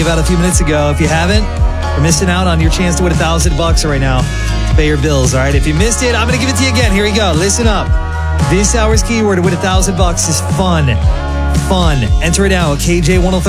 about a few minutes ago. If you haven't, you're missing out on your chance to win $1,000 right now to pay your bills. All right, if you missed it, I'm going to give it to you again. Here we go. Listen up. This hour's keyword to win $1,000 is fun. Fun. Enter it now at KJ103.